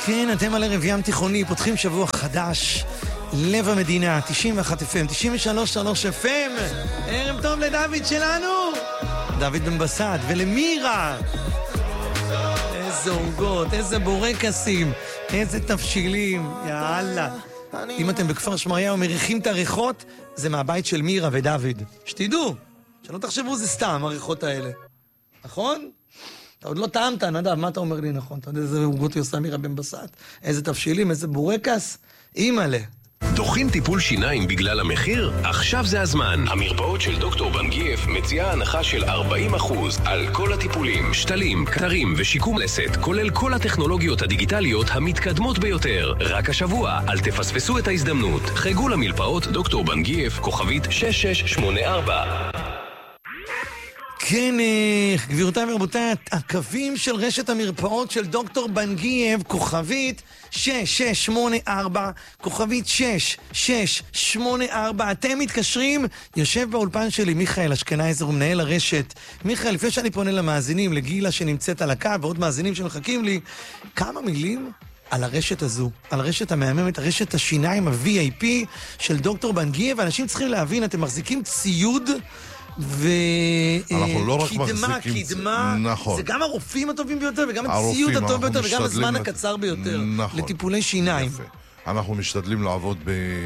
כן, אתם על ערב ים תיכוני, פותחים שבוע חדש, לב המדינה, 91 FM, 93 FM. ערב טוב לדוד שלנו, דוד בן בסט, ולמירה. איזה עוגות, איזה בורקסים, איזה תבשילים, יאללה. אם אתם בכפר שמריהו מריחים את הריחות, זה מהבית של מירה ודוד. שתדעו, שלא תחשבו זה סתם, הריחות האלה. נכון? אתה עוד לא טעמת, נדב, מה אתה אומר לי נכון? אתה יודע איזה עוגות היא עושה מירה בן בסט? איזה תבשילים, איזה בורקס? אימאלה. דוחים טיפול שיניים בגלל המחיר? עכשיו זה הזמן. המרפאות של דוקטור בנגייף מציעה הנחה של 40% על כל הטיפולים, שתלים, קטרים ושיקום לסת, כולל כל הטכנולוגיות הדיגיטליות המתקדמות ביותר. רק השבוע, אל תפספסו את ההזדמנות. חגו למרפאות דוקטור בנגייף, כוכבית 6684. כן, גבירותיי ורבותיי, הקווים של רשת המרפאות של דוקטור בנגייב, כוכבית 6684, כוכבית 6684, אתם מתקשרים, יושב באולפן שלי מיכאל אשכנזר, הוא מנהל הרשת. מיכאל, לפני שאני פונה למאזינים, לגילה שנמצאת על הקו, ועוד מאזינים שמחכים לי, כמה מילים על הרשת הזו, על הרשת המהממת, הרשת השיניים, ה-VIP של דוקטור בנגייב, ואנשים צריכים להבין, אתם מחזיקים ציוד אנחנו לא רק מחזיקים קדמה, נכון. זה גם הרופאים הטובים ביותר וגם הציוד הטוב ביותר וגם הזמן הקצר ביותר נכון. לטיפולי שיניים. יפה. אנחנו משתדלים לעבוד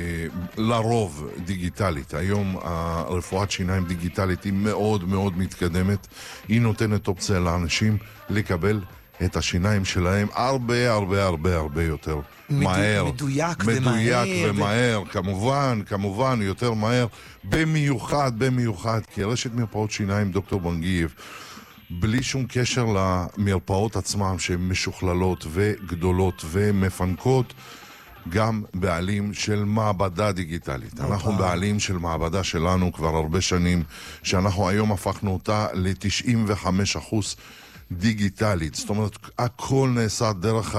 לרוב דיגיטלית. היום הרפואת שיניים דיגיטלית היא מאוד מאוד מתקדמת. היא נותנת אופציה לאנשים לקבל את השיניים שלהם הרבה יותר מהר. מדויק ומהר. כמובן, יותר מהר. במיוחד, כי רשת מרפאות שיניים דוקטור בנגייב, בלי שום קשר למרפאות עצמם שהן משוכללות וגדולות ומפנקות, גם בעלים של מעבדה דיגיטלית. אנחנו בעלים של מעבדה שלנו כבר הרבה שנים, שאנחנו היום הפכנו אותה ל-95% דיגיטלית. זאת אומרת, הכל נעשה דרך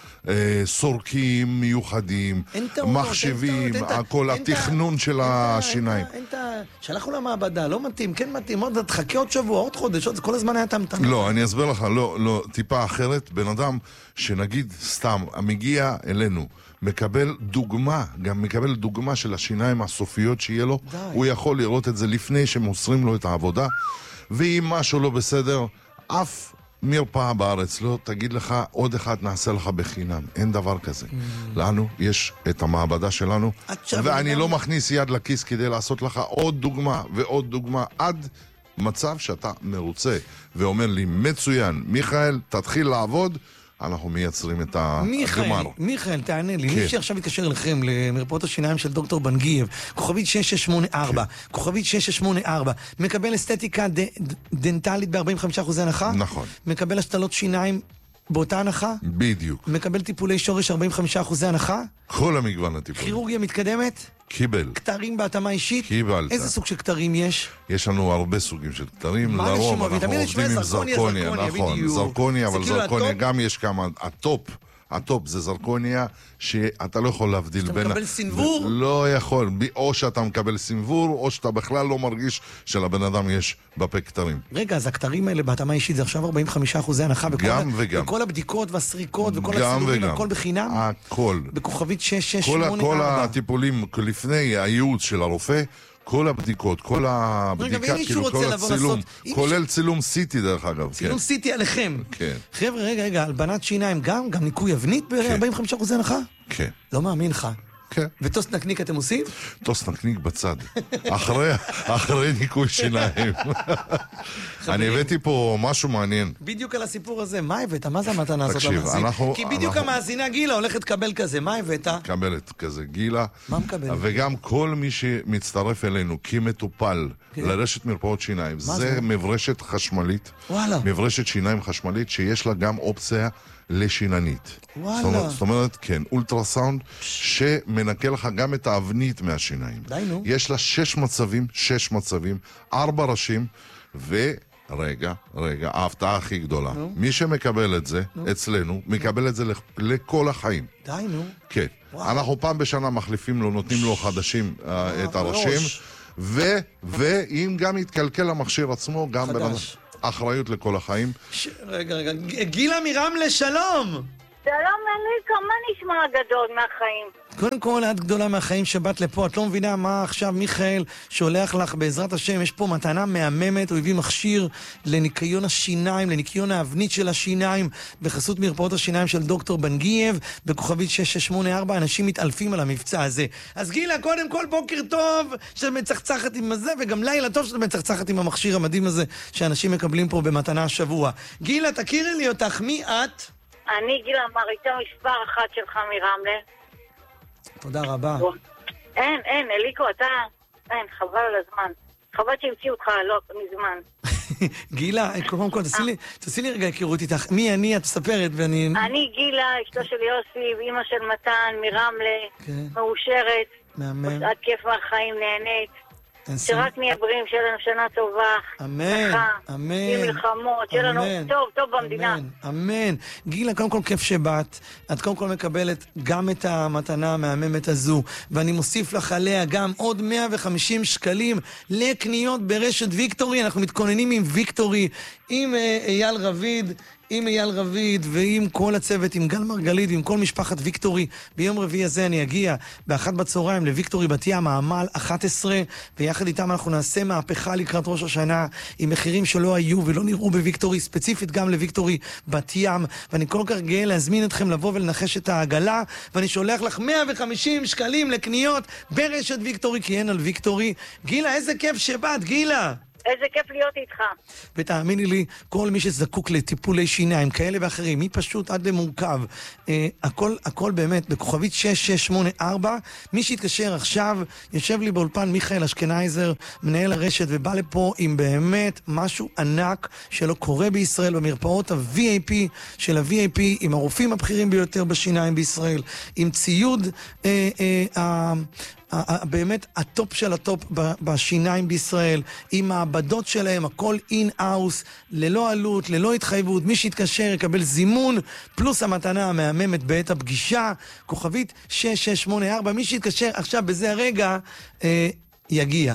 סורקים מיוחדים, מחשבים, הכל, התכנון של השיניים. שלחנו למעבדה, לא מתאים, כן מתאים, עוד תחכה עוד שבוע, עוד חודש, עוד כל הזמן היה תמתן. לא, אני אסביר לך, לא, טיפה אחרת. בן אדם שנגיד סתם, מגיע אלינו, מקבל דוגמה של השיניים הסופיות שיהיה לו, הוא יכול לראות את זה לפני שמוסרים לו את העבודה, ואם משהו לא בסדר, אף מרפאה בארץ לא תגיד לך עוד אחד נעשה לך בחינם. אין דבר כזה. לנו יש את המעבדה שלנו, ואני לא מכניס יד לכיס כדי לעשות לך עוד דוגמה ועוד דוגמה, עד מצב שאתה מרוצה ואומר לי מצוין, מיכאל תתחיל לעבוד, אנחנו מייצרים את הגמר. מיכאל, תענה לי, מי שעכשיו מתקשר לכם למרפאות השיניים של דוקטור בנגייב, כוכבית 6684, כוכבית 6684, מקבל אסתטיקה דנטלית ב-45% הנחה? נכון. מקבל השתלות שיניים באותה הנחה? בדיוק. מקבל טיפולי שורש 45% הנחה? כל המגוון הטיפול. כירורגיה מתקדמת? קיבל. כתרים בהתאמה אישית? קיבלת. איזה סוג של כתרים יש? יש לנו הרבה סוגים של כתרים. לרוב אנחנו עובדים עם זרקוניה. נכון, זרקוניה, אבל זרקוניה גם יש כמה. הטופ זה זרקוניה שאתה לא יכול להבדיל בין... שאתה מקבל סינבור? לא יכול. או שאתה מקבל סינבור, או שאתה בכלל לא מרגיש שלבן אדם יש בפה כתרים. רגע, אז הכתרים האלה בהתאמה אישית זה עכשיו 45% הנחה? גם וגם. וכל הבדיקות והסריקות וכל הצילומים, הכל בחינם? הכל. בכוכבית 6684. כל הטיפולים לפני הייעוץ של הרופא, כל הבדיקות, כל הבדיקה, כאילו כל הצילום, כולל צילום סיטי דרך אגב. צילום סיטי עליכם. כן. חבר'ה, רגע, הלבנת שיניים גם ניקוי אבנית ב-45% הנחה? כן. לא מאמין לך. כן. וטוסט נקניק אתם עושים? טוסט נקניק בצד. אחרי ניקוי שיניים. אני הבאתי פה משהו מעניין. בדיוק על הסיפור הזה. מה הבאת? מה זה המתנה הזאת למחזיק? כי בדיוק המאזינה גילה הולכת לקבל כזה. מה הבאת? קבלת כזה גילה. מה מקבל? וגם כל מי שמצטרף אלינו כמטופל לרשת מרפאות שיניים, זה מברשת חשמלית. וואלה. מברשת שיניים חשמלית שיש לה גם אופציה לשיננית. וואלה. זאת אומרת, כן, אולטרסאונד שמנקה לך גם את האבנית מהשיניים. די, נו. יש לה 6 מצבים, 4 ראשים, רגע, ההפתעה הכי גדולה. מי שמקבל את זה, אצלנו, מקבל את זה לכל החיים. די, נו. כן. אנחנו פעם בשנה מחליפים לו, נותנים לו חדשים את הראשים, ואם גם יתקלקל המכשיר עצמו, גם אחריות לכל החיים. רגע, גילה מרמלה, שלום! שלום אליקו, מה נשמע גדול מהחיים? קודם כל, את גדולה מהחיים שבאת לפה. את לא מבינה מה עכשיו מיכאל שולח לך בעזרת השם. יש פה מתנה מהממת, הוא הביא מכשיר לניקיון השיניים, לניקיון האבנית של השיניים, בחסות מרפאות השיניים של דוקטור בנגייב, בכוכבית 6684. אנשים מתעלפים על המבצע הזה. אז גילה, קודם כל בוקר טוב שאת מצחצחת עם הזה, וגם לילה טוב שאת מצחצחת עם המכשיר המדהים הזה שאנשים מקבלים פה במתנה השבוע. גילה, תכירי לי אותך, מי את? אני גילה מריטה מספר 1 שלך מרמלה. תודה רבה. אין, אליקו, אתה... אין, חבל על הזמן. חבל שהמציאו אותך לא מזמן. גילה, קודם כל, תעשי לי רגע היכרות איתך. מי אני? את מספרת ואני... אני גילה, אשתו של יוסי, אמא של מתן מרמלה, מאושרת. מאמן. עד כיף מהחיים, נהנית. שרק נהיה בריאים, שיהיה לנו שנה טובה. אמן, אמן. עם מלחמות, שיהיה לנו טוב במדינה. אמן. גילה, קודם כל כיף שבאת. את קודם כל מקבלת גם את המתנה המהממת הזו, ואני מוסיף לך עליה גם עוד 150 שקלים לקניות ברשת ויקטורי. אנחנו מתכוננים עם ויקטורי, עם אייל רביד ועם כל הצוות, עם גל מרגלית ועם כל משפחת ויקטורי. ביום רביעי הזה אני אגיע ב13:00 לוויקטורי בת ים, העמל 11, ויחד איתם אנחנו נעשה מהפכה לקראת ראש השנה עם מחירים שלא היו ולא נראו בוויקטורי, ספציפית גם לוויקטורי בת ים, ואני כל כך גאה להזמין אתכם לבוא ולנחש את העגלה, ואני שולח לך 150 שקלים לקניות ברשת ויקטורי, כי אין על ויקטורי. גילה, איזה כיף שבאת, גילה. איזה כיף להיות איתך. ותאמיני לי, כל מי שזקוק לטיפולי שיניים כאלה ואחרים, מפשוט עד למורכב, הכל באמת בכוכבית 6684. מי שיתקשר עכשיו, יושב לי באולפן מיכאל אשכנייזר, מנהל הרשת, ובא לפה עם באמת משהו ענק שלא קורה בישראל, במרפאות ה-VIP של ה-VIP, עם הרופאים הבכירים ביותר בשיניים בישראל, עם ציוד באמת הטופ של הטופ בשיניים בישראל, עם מעבדות שלהם, הכל אין-האוס, ללא עלות, ללא התחייבות. מי שיתקשר יקבל זימון, פלוס המתנה המהממת בעת הפגישה, כוכבית 6684. מי שיתקשר עכשיו בזה הרגע, יגיע,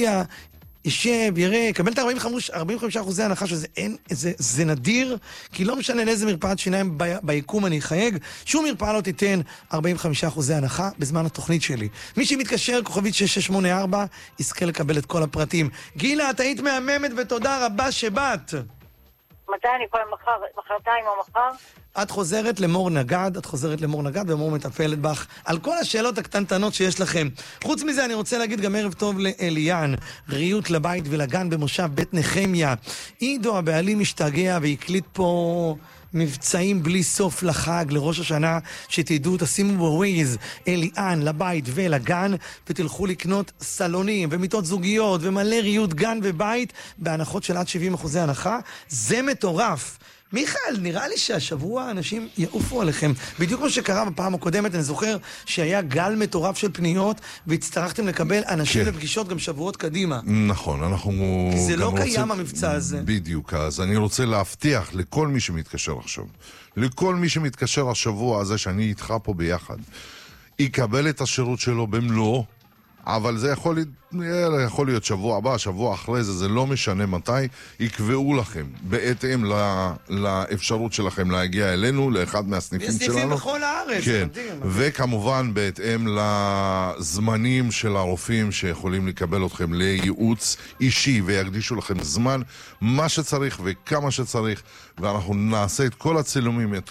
יישב, יראה, יקבל את 45% הנחה, זה נדיר, כי לא משנה לאיזה מרפאת שיניים ביקום אני אחייג, שום מרפאה לא תיתן 45% הנחה בזמן התוכנית שלי. מי שמתקשר, כוכבית 6684, יזכה לקבל את כל הפרטים. גילה, את היית מהממת ותודה רבה שבאת. מתי אני יכולה מחרתיים או מחר? את חוזרת למור נגד, ומור מטפלת בך על כל השאלות הקטנטנות שיש לכם. חוץ מזה, אני רוצה להגיד גם ערב טוב לאליאן, ריהוט לבית ולגן במושב בית נחמיה. עידו הבעלים משתגע והקליט פה מבצעים בלי סוף לחג, לראש השנה, שתדעו, תשימו בווייז אליאן לבית ולגן, ותלכו לקנות סלונים ומיטות זוגיות ומלא ריהוט גן ובית בהנחות של עד 70% הנחה. זה מטורף. מיכאל, נראה לי שהשבוע אנשים יעופו עליכם. בדיוק כמו שקרה בפעם הקודמת, אני זוכר שהיה גל מטורף של פניות, והצטרכתם לקבל אנשים לפגישות גם שבועות קדימה. נכון, אנחנו... כי זה לא קיים המבצע הזה. בדיוק, אז אני רוצה להבטיח לכל מי שמתקשר עכשיו, לכל מי שמתקשר השבוע הזה שאני איתך פה ביחד, יקבל את השירות שלו במלואו, אבל זה יכול להיות שבוע הבא, שבוע אחרי זה, זה לא משנה מתי, יקבעו לכם, בהתאם לאפשרות שלכם להגיע אלינו, לאחד מהסניפים שלנו. סניפים בכל הארץ. כן, וכמובן בהתאם לזמנים של הרופאים שיכולים לקבל אתכם לייעוץ אישי, ויקדישו לכם זמן, מה שצריך וכמה שצריך, ואנחנו נעשה את כל הצילומים, את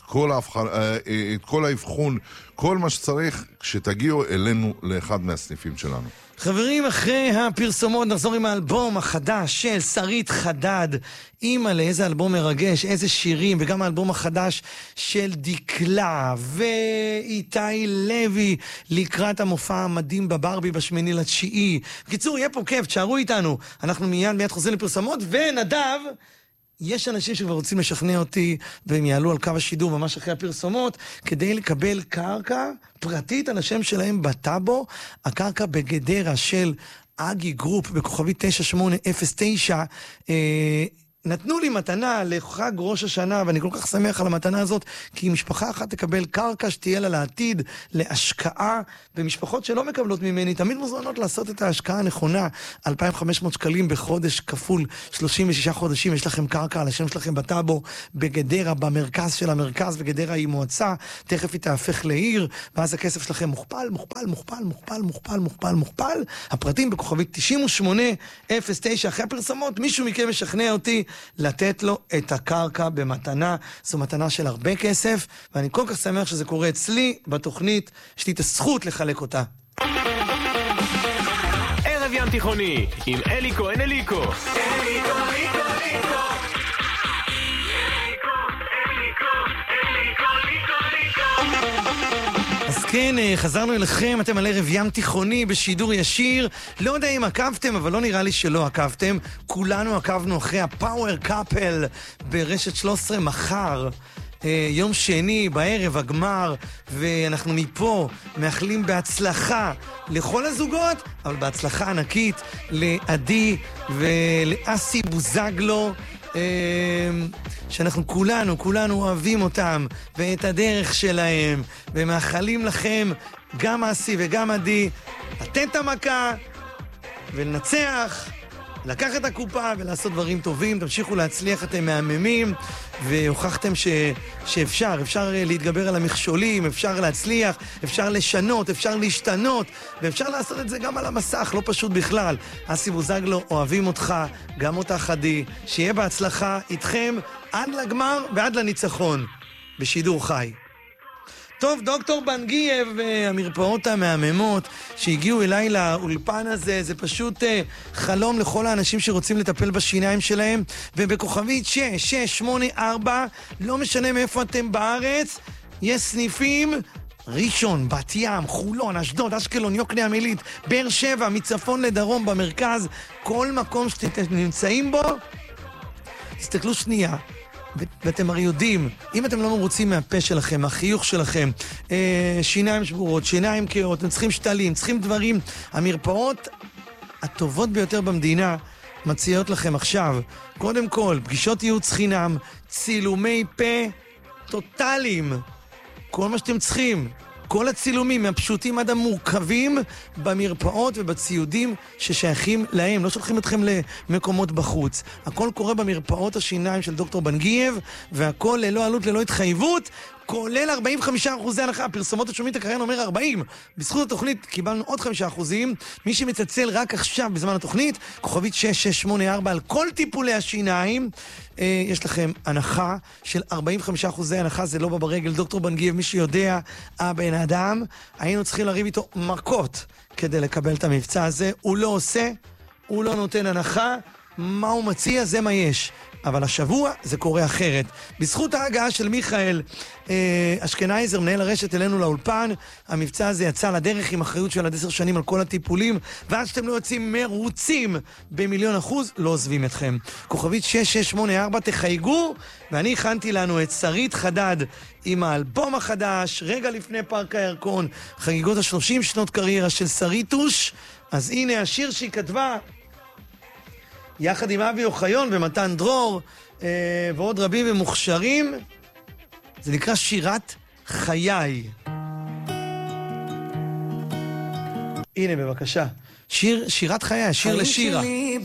כל האבחון, כל מה שצריך, כשתגיעו אלינו לאחד מהסניפים שלנו. חברים, אחרי הפרסומות נחזור עם האלבום החדש של שרית חדד. אימא לאיזה אלבום מרגש, איזה שירים, וגם האלבום החדש של דקלה ואיתי לוי לקראת המופע המדהים בברבי ב8.9. בקיצור, יהיה פה כיף, תשארו איתנו. אנחנו מיד חוזרים לפרסומות, ונדב, יש אנשים שכבר רוצים לשכנע אותי, והם יעלו על קו השידור ממש אחרי הפרסומות, כדי לקבל קרקע פרטית על השם שלהם בטאבו. הקרקע בגדרה של אגי גרופ בכוכבית 9809, נתנו לי מתנה לחג ראש השנה, ואני כל כך שמח על המתנה הזאת, כי משפחה אחת תקבל קרקע שתהיה לה לעתיד, להשקעה, ומשפחות שלא מקבלות ממני, תמיד מוזמנות לעשות את ההשקעה הנכונה, 2,500 שקלים בחודש כפול 36 חודשים, יש לכם קרקע על השם שלכם בטאבו, בגדרה, במרכז של המרכז, וגדרה היא מועצה, תכף היא תהפך לעיר, ואז הכסף שלכם מוכפל, מוכפל. הפרטים בכוכבית 9809, אחרי הפרסמות, מישהו מכם משכנע אותי לתת לו את הקרקע במתנה. זו מתנה של הרבה כסף, ואני כל כך שמח שזה קורה אצלי בתוכנית, יש לי את הזכות לחלק אותה. ערב ים תיכוני עם אליקו אליקו. אז כן, חזרנו אליכם, אתם על ערב ים תיכוני בשידור ישיר. לא יודע אם עקבתם, אבל לא נראה לי שלא עקבתם. כולנו עקבנו אחרי הפאוור קאפל ברשת 13 מחר. יום שני בערב הגמר, ואנחנו מפה מאחלים בהצלחה לכל הזוגות, אבל בהצלחה ענקית לעדי ולאסי בוזגלו, שאנחנו כולנו אוהבים אותם ואת הדרך שלהם, ומאחלים לכם, גם אסי וגם עדי, לתת את המכה ולנצח, לקחת את הקופה ולעשות דברים טובים. תמשיכו להצליח, אתם מהממים, והוכחתם שאפשר להתגבר על המכשולים, אפשר להצליח, אפשר לשנות, אפשר להשתנות, ואפשר לעשות את זה גם על המסך, לא פשוט בכלל. אסי בוזגלו, אוהבים אותך, גם אותך עדי, שיהיה בהצלחה איתכם עד לגמר ועד לניצחון בשידור חי. טוב, דוקטור בנגייב, המרפאות המהממות שהגיעו אליי לאולפן הזה, זה פשוט חלום לכל האנשים שרוצים לטפל בשיניים שלהם, ובכוכבית 6684, לא משנה מאיפה אתם בארץ, יש סניפים, ראשון, בת ים, חולון, אשדוד, אשקלון, יוקנעם עילית, באר שבע, מצפון לדרום, במרכז, כל מקום שאתם נמצאים בו, תסתכלו שנייה. ואתם הרי יודעים, אם אתם לא מרוצים מהפה שלכם, מהחיוך שלכם, שיניים שבורות, שיניים קהות, אתם צריכים שתלים, צריכים דברים, המרפאות הטובות ביותר במדינה מציעות לכם עכשיו, קודם כל, פגישות ייעוץ חינם, צילומי פה טוטליים, כל מה שאתם צריכים, כל הצילומים, מהפשוטים עד המורכבים, במרפאות ובציודים ששייכים להם. לא שולחים אתכם למקומות בחוץ. הכל קורה במרפאות השיניים של דוקטור בנגייב, והכל ללא עלות, ללא התחייבות, כולל 45% הנחה. הפרסומות השומעים את הקריין אומר 40. בזכות התוכנית קיבלנו עוד 5%. מי שמצלצל רק עכשיו בזמן התוכנית, כוכבית 6684 על כל טיפולי השיניים, יש לכם הנחה של 45% הנחה, זה לא בא ברגל. דוקטור בנגייב, מי שיודע, הבן אדם, היינו צריכים לריב איתו מכות כדי לקבל את המבצע הזה. הוא לא עושה, הוא לא נותן הנחה, מה הוא מציע זה מה יש. אבל השבוע זה קורה אחרת. בזכות ההגעה של מיכאל אשכנייזר, מנהל הרשת, אלינו לאולפן, המבצע הזה יצא לדרך עם אחריות של עד 10 שנים על כל הטיפולים, ועד שאתם לא יוצאים מרוצים ב1,000,000%, לא עוזבים אתכם. כוכבית 6684, תחייגו, ואני הכנתי לנו את שרית חדד עם האלבום החדש, רגע לפני פארק הירקון, חגיגות ה-30 שנות קריירה של שריטוש. אז הנה השיר שהיא כתבה, יחד עם אבי אוחיון ומתן דרור ועוד רבים ומוכשרים, זה נקרא שירת חיי. הנה בבקשה, שירת חיי, שיר לשירה. חיים שלי